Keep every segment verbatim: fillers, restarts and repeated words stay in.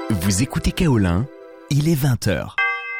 Vous écoutez Kaolin, il est vingt heures.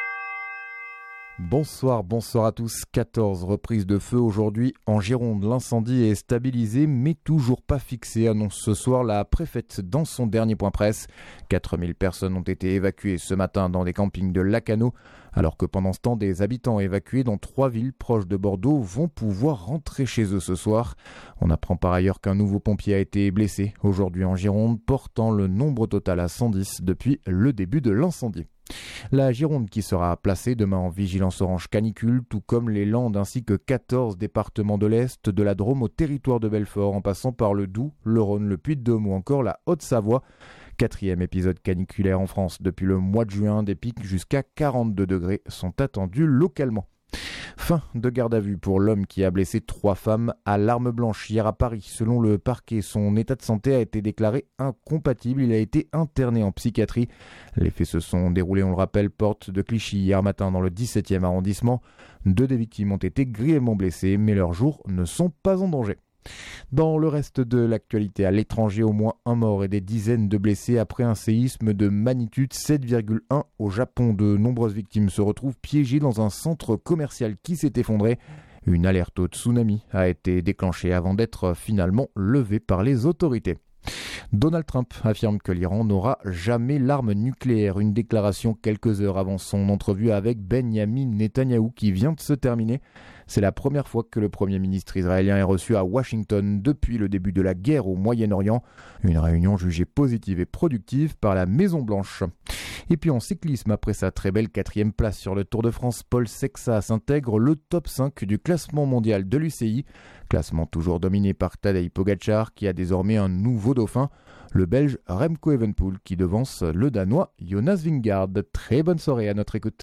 Bonsoir, bonsoir à tous. quatorze reprises de feu aujourd'hui en Gironde. L'incendie est stabilisé mais toujours pas fixé, annonce ce soir la préfète dans son dernier point presse. quatre mille personnes ont été évacuées ce matin dans des campings de Lacanau, alors que pendant ce temps, des habitants évacués dans trois villes proches de Bordeaux vont pouvoir rentrer chez eux ce soir. On apprend par ailleurs qu'un nouveau pompier a été blessé aujourd'hui en Gironde, portant le nombre total à cent dix depuis le début de l'incendie. La Gironde qui sera placée demain en vigilance orange canicule, tout comme les Landes ainsi que quatorze départements de l'Est, de la Drôme au territoire de Belfort, en passant par le Doubs, le Rhône, le Puy-de-Dôme ou encore la Haute-Savoie. Quatrième épisode caniculaire en France depuis le mois de juin, des pics jusqu'à quarante-deux degrés sont attendus localement. Fin de garde à vue pour l'homme qui a blessé trois femmes à l'arme blanche hier à Paris. Selon le parquet, son état de santé a été déclaré incompatible. Il a été interné en psychiatrie. Les faits se sont déroulés, on le rappelle, porte de Clichy hier matin dans le dix-septième arrondissement. Deux des victimes ont été grièvement blessées, mais leurs jours ne sont pas en danger. Dans le reste de l'actualité, à l'étranger, au moins un mort et des dizaines de blessés après un séisme de magnitude sept virgule un au Japon. De nombreuses victimes se retrouvent piégées dans un centre commercial qui s'est effondré. Une alerte au tsunami a été déclenchée avant d'être finalement levée par les autorités. Donald Trump affirme que l'Iran n'aura jamais l'arme nucléaire. Une déclaration quelques heures avant son entrevue avec Benyamin Netanyahou qui vient de se terminer. C'est la première fois que le Premier ministre israélien est reçu à Washington depuis le début de la guerre au Moyen-Orient. Une réunion jugée positive et productive par la Maison-Blanche. Et puis en cyclisme, après sa très belle quatrième place sur le Tour de France, Paul Sexas intègre le top cinq du classement mondial de l'U C I. Classement toujours dominé par Tadej Pogacar qui a désormais un nouveau dauphin, le Belge Remco Evenepoel qui devance le Danois Jonas Vingegaard. Très bonne soirée à notre écoute.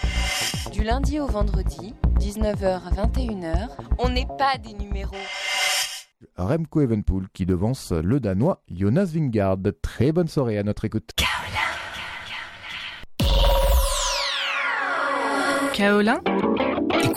Du lundi au vendredi, dix-neuf heures à vingt et une heures, on n'est pas des numéros. Remco Evenepoel qui devance le Danois Jonas Vingegaard. Très bonne soirée à notre écoute. Kaolin. Écoutez